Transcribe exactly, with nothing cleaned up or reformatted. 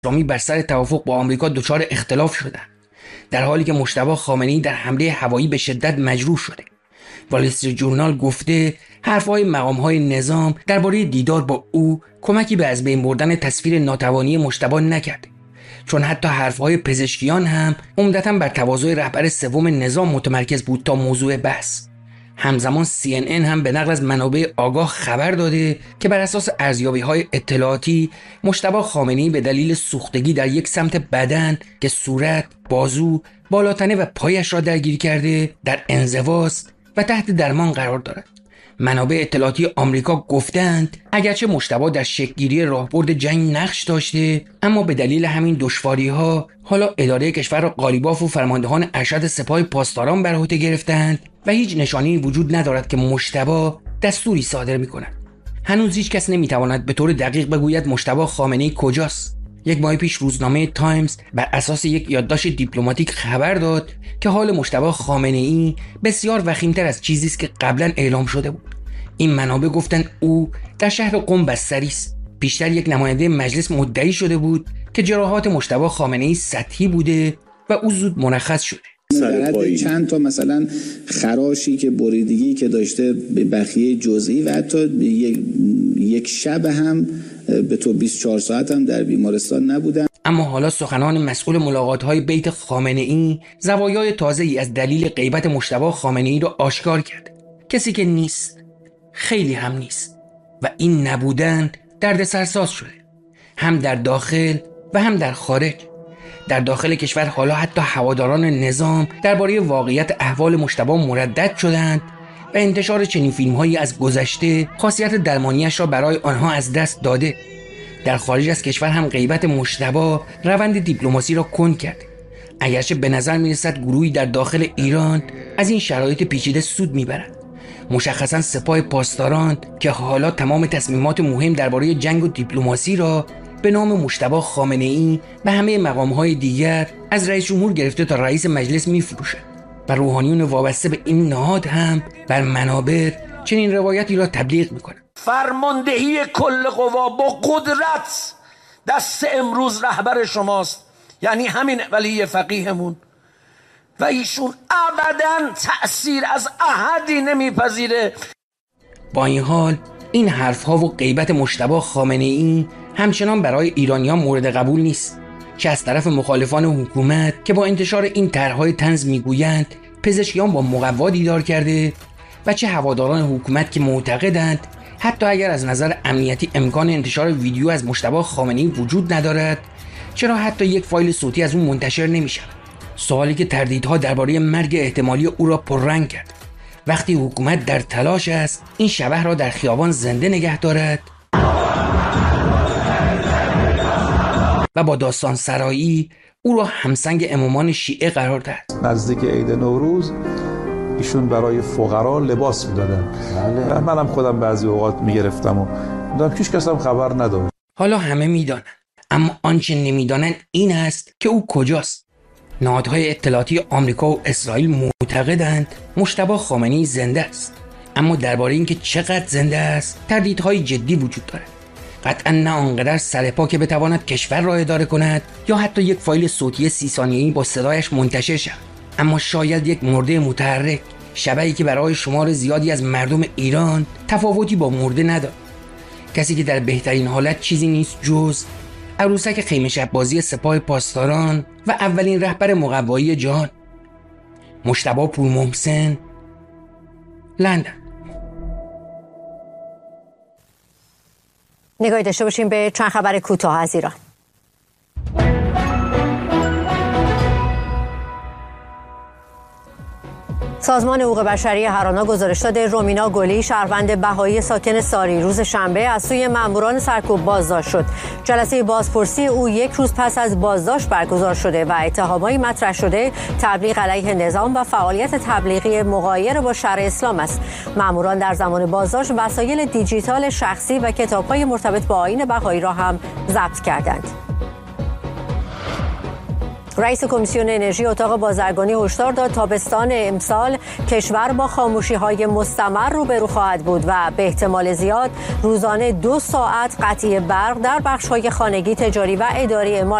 اسلامی بر سر توافق با آمریکا دچار اختلاف شدند، در حالی که مجتبی خامنه‌ای در حمله هوایی به شدت مجروح شده. وال استریت جورنال گفته حرفهای مقامهای نظام درباره دیدار با او کمکی به از بین بردن تصویر ناتوانی مجتبی نکرده، چون حتی حرفهای پزشکیان هم عمدتاً بر تواضع رهبر سوم نظام متمرکز بود تا موضوع بحث. همزمان سی ان ان هم به نقل از منابع آگاه خبر داده که بر اساس ارزیابی‌های اطلاعاتی مجتبی خامنه‌ای به دلیل سوختگی در یک سمت بدن که صورت، بازو، بالاتنه و پایش را درگیر کرده در انزواست و تحت درمان قرار دارد. منابع اطلاعاتی آمریکا گفتند اگرچه مجتبی در شکل‌گیری راهبرد جنگ نقش داشته، اما به دلیل همین دشواری‌ها حالا اداره کشور را قالیباف و فرماندهان ارشد سپاه پاسداران بر عهده گرفتند و هیچ نشانه‌ای وجود ندارد که مجتبی دستوری صادر می‌کند. هنوز هیچ کس نمی‌تواند به طور دقیق بگوید مجتبی خامنه‌ای کجاست. یک ماه پیش روزنامه تایمز بر اساس یک یادداشت دیپلماتیک خبر داد که حال مجتبی خامنه‌ای بسیار وخیم‌تر از چیزی است که قبلا اعلام شده بود. این منابع گفتند او در شهر قم بستری است. بیشتر یک نماینده مجلس مدعی شده بود که جراحات مجتبی خامنه‌ای سطحی بوده و او زود مرخص شده. در چند تا مثلا خراشی که بریدگی که داشته به بخیه جزئی و حتی یک, یک شب هم به تو بیست و چهار ساعت هم در بیمارستان نبودن. اما حالا سخنان مسئول ملاقات‌های بیت خامنه‌ای زوایای تازه‌ای از دلیل غیبت مجتبی خامنه‌ای را آشکار کرد. کسی که نیست، خیلی هم نیست و این نبودن دردسرساز شده، هم در داخل و هم در خارج. در داخل کشور حالا حتی هواداران نظام درباره واقعیت احوال مجتبی مردد شدند و انتشار چنین فیلم‌هایی از گذشته خاصیت درمانیش را برای آنها از دست داده. در خارج از کشور هم غیبت مجتبی روند دیپلماسی را کند کرده، اگرچه به نظر می‌رسد گروهی در داخل ایران از این شرایط پیچیده سود می‌برند. مشخصاً سپاه پاسداران که حالا تمام تصمیمات مهم درباره جنگ و دیپلماسی را به نام مجتبی خامنه‌ای و همه مقام‌های دیگر از رئیس جمهور گرفته تا رئیس مجلس می‌فروشد و روحانیون وابسته به این نهاد هم بر منابر چنین روایتی را تبلیغ می‌کنند. فرماندهی کل قوا با قدرت دست امروز رهبر شماست، یعنی همین ولی فقیهمون، و ایشون ابداً تأثیر از احدی نمیپذیره. با این حال این حرف‌ها و غیبت مجتبی خامنه‌ای همچنان برای ایرانیان مورد قبول نیست، چه از طرف مخالفان حکومت که با انتشار این طرح‌های طنز میگویند پزشکیان با مقوا دیدار کرده و چه هواداران حکومت که معتقدند حتی اگر از نظر امنیتی امکان انتشار ویدیو از مجتبی خامنه‌ای وجود ندارد، چرا حتی یک فایل صوتی از اون منتشر نمی‌شود؟ سوالی که تردیدها درباره مرگ احتمالی او را پررنگ کرد. وقتی حکومت در تلاش است این شبح را در خیابان زنده نگه دارد و با داستان سرایی او را همسنگ امامان شیعه قرار داد. نزدیک عید نوروز ایشون برای فقرا لباس میدادن. بله. منم خودم بعضی اوقات میگرفتم و دیدم هیچ کس هم خبر نداشت. حالا همه میدانند، اما آنچه نمیدانند این است که او کجاست. نهادهای اطلاعاتی آمریکا و اسرائیل معتقدند مجتبی خامنه‌ای زنده است، اما درباره اینکه چقدر زنده است تردیدهای جدی وجود دارد. قطعا نه آنقدر سرپا که بتواند کشور را اداره کند یا حتی یک فایل صوتی سی ثانیه‌ای با صدایش منتشر شود، اما شاید یک مرده متحرک، شبحی که برای شمار زیادی از مردم ایران تفاوتی با مرده ندارد. کسی که در بهترین حالت چیزی نیست جز عروسک خیمه شب بازی سپاه پاسداران و اولین رهبر مقوایی جهان، مجتبی پورمحسن، لندن. نگاهی داشته باشیم به چند خبر کوتاه از ایران. سازمان حقوق بشری هرانا گزارش داده رومینا گلی شهروند بهایی ساکن ساری روز شنبه از سوی ماموران سرکوب بازداشت شد. جلسه بازپرسی او یک روز پس از بازداشت برگزار شده و اتهامات مطرح شده تبلیغ علیه نظام و فعالیت تبلیغی مغایر با شرع اسلام است. ماموران در زمان بازداشت وسایل دیجیتال شخصی و کتاب‌های مرتبط با آیین بهایی را هم ضبط کردند. رئیس کمیسیون انرژی اتاق بازرگانی هشدار داد تابستان امسال کشور با خاموشی‌های مستمر روبرو خواهد بود و به احتمال زیاد روزانه دو ساعت قطعی برق در بخش‌های خانگی، تجاری و اداری اعمال